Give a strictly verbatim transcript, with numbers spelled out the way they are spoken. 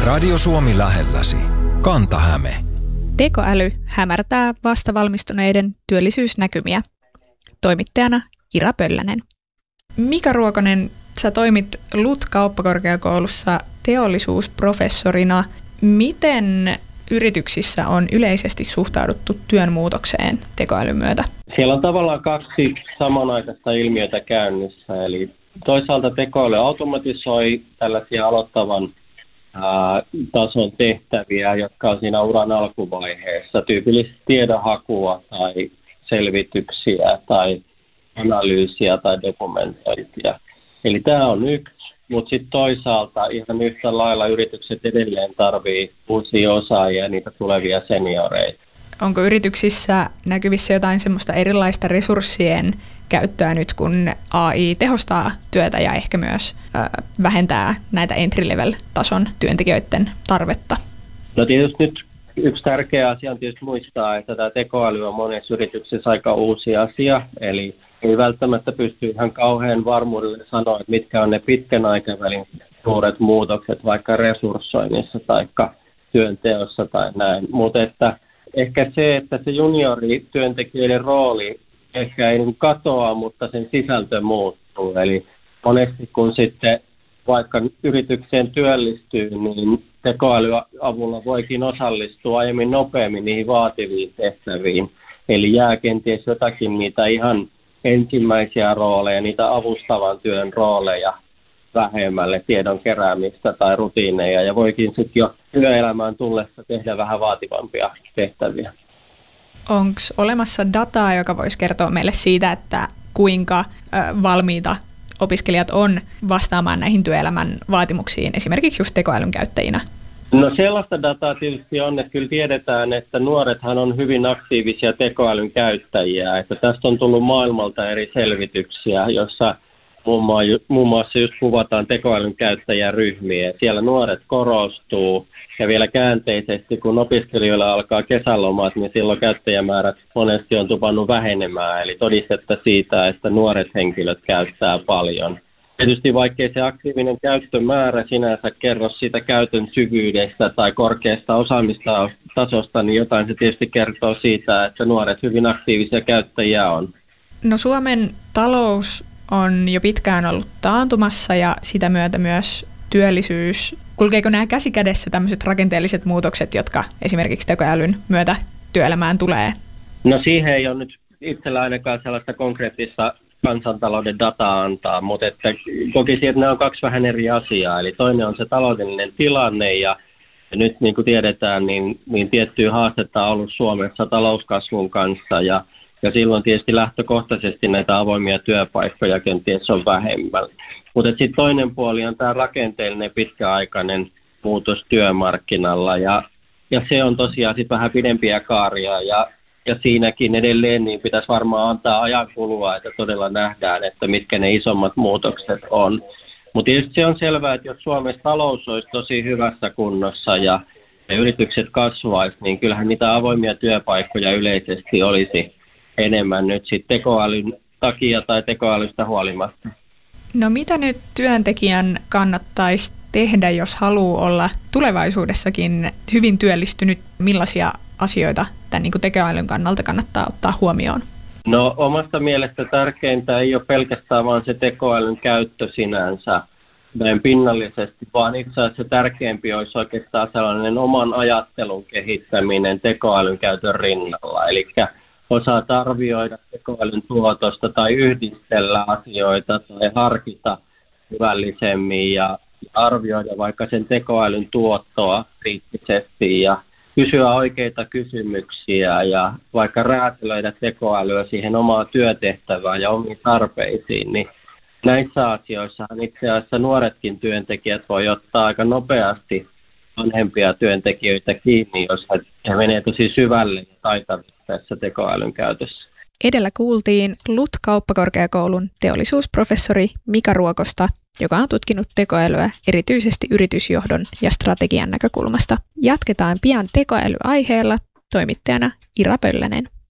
Radio Suomi lähelläsi. Kanta-Häme. Tekoäly hämärtää vastavalmistuneiden työllisyysnäkymiä. Toimittajana Ira Pöllänen. Mika Ruokonen, sä toimit L U T-kauppakorkeakoulussa teollisuusprofessorina. Miten yrityksissä on yleisesti suhtauduttu työn muutokseen tekoälyn myötä? Siellä on tavallaan kaksi samanaikaista ilmiötä käynnissä. Eli toisaalta tekoäly automatisoi tällaisia aloittavan ää, tason tehtäviä, jotka on siinä uran alkuvaiheessa. Tyypillisesti tiedonhakua tai selvityksiä tai analyysiä tai dokumentointia. Eli tämä on yksi, mutta sitten toisaalta ihan yhtä lailla yritykset edelleen tarvii uusia osaajia ja niitä tulevia senioreita. Onko yrityksissä näkyvissä jotain semmoista erilaista resurssien käyttöä nyt, kun A I tehostaa työtä ja ehkä myös äh, vähentää näitä entry-level-tason työntekijöiden tarvetta? No tietysti nyt yksi tärkeä asia on tietysti muistaa, että tämä tekoäly on monessa yrityksessä aika uusi asia, eli ei välttämättä pysty ihan kauhean varmuudella sanoa, että mitkä on ne pitkän aikavälin suuret muutokset vaikka resurssoinnissa tai työnteossa tai näin. Mutta että ehkä se, että se juniorityöntekijöiden rooli ehkä ei niin katoa, mutta sen sisältö muuttuu. Eli monesti kun sitten vaikka yritykseen työllistyy, niin tekoälyn avulla voikin osallistua aiemmin nopeammin niihin vaativiin tehtäviin. Eli jää kenties jotakin niitä ihan ensimmäisiä rooleja, niitä avustavan työn rooleja vähemmälle, tiedon keräämistä tai rutiineja, ja voikin sitten jo työelämään tullessa tehdä vähän vaativampia tehtäviä. Onko olemassa dataa, joka voisi kertoa meille siitä, että kuinka valmiita opiskelijat on vastaamaan näihin työelämän vaatimuksiin, esimerkiksi just tekoälyn käyttäjinä? No sellaista dataa tietysti on, että kyllä tiedetään, että nuorethan on hyvin aktiivisia tekoälyn käyttäjiä. Että tästä on tullut maailmalta eri selvityksiä, jossa muun muassa just kuvataan tekoälyn käyttäjäryhmiä. Siellä nuoret korostuu ja vielä käänteisesti, kun opiskelijoilla alkaa kesälomat, niin silloin käyttäjämäärät monesti on tupannut vähenemään. Eli todistetta siitä, että nuoret henkilöt käyttää paljon. Tietysti vaikkei se aktiivinen käyttömäärä sinänsä kerro siitä käytön syvyydestä tai korkeasta osaamistasosta, niin jotain se tietysti kertoo siitä, että nuoret hyvin aktiivisia käyttäjiä on. No Suomen talous on jo pitkään ollut taantumassa ja sitä myötä myös työllisyys. Kulkeeko nämä käsi kädessä tämmöiset rakenteelliset muutokset, jotka esimerkiksi tekoälyn myötä työelämään tulee? No siihen ei ole nyt itsellä ainakaan sellaista konkreettista kansantalouden dataa antaa, mutta että kokisin, että nämä on kaksi vähän eri asiaa. Eli toinen on se taloudellinen tilanne ja nyt niin kuin tiedetään, niin, niin tiettyä haastetta on ollut Suomessa talouskasvun kanssa ja, ja silloin tietysti lähtökohtaisesti näitä avoimia työpaikkoja kenties on vähemmän. Mutta sitten toinen puoli on tämä rakenteellinen pitkäaikainen muutos työmarkkinalla ja, ja se on tosiaan sitten vähän pidempiä kaaria ja Ja siinäkin edelleen niin pitäisi varmaan antaa ajan kulua, että todella nähdään, että mitkä ne isommat muutokset on. Mutta tietysti se on selvää, että jos Suomessa talous olisi tosi hyvässä kunnossa ja, ja yritykset kasvaisi, niin kyllähän niitä avoimia työpaikkoja yleisesti olisi enemmän nyt sitten tekoälyn takia tai tekoälystä huolimatta. No mitä nyt työntekijän kannattaisi tehdä, jos haluaa olla tulevaisuudessakin hyvin työllistynyt? Millaisia asioita tämän niin kuin tekoälyn kannalta kannattaa ottaa huomioon? No omasta mielestä tärkeintä ei ole pelkästään vaan se tekoälyn käyttö sinänsä näin pinnallisesti, vaan itse asiassa tärkeämpi olisi oikeastaan sellainen oman ajattelun kehittäminen tekoälyn käytön rinnalla. Eli osaat arvioida tekoälyn tuotosta tai yhdistellä asioita tai harkita hyvällisemmin ja arvioida vaikka sen tekoälyn tuottoa kriittisesti ja kysyä oikeita kysymyksiä ja vaikka räätälöidä tekoälyä siihen omaan työtehtävään ja omiin tarpeisiin, niin näissä asioissahan itse asiassa nuoretkin työntekijät voi ottaa aika nopeasti vanhempia työntekijöitä kiinni, jos he menee tosi syvälle ja taitavasti tässä tekoälyn käytössä. Edellä kuultiin L U T-kauppakorkeakoulun teollisuusprofessori Mika Ruokosta, joka on tutkinut tekoälyä erityisesti yritysjohdon ja strategian näkökulmasta. Jatketaan pian tekoälyaiheella, toimittajana Ira Pöllänen.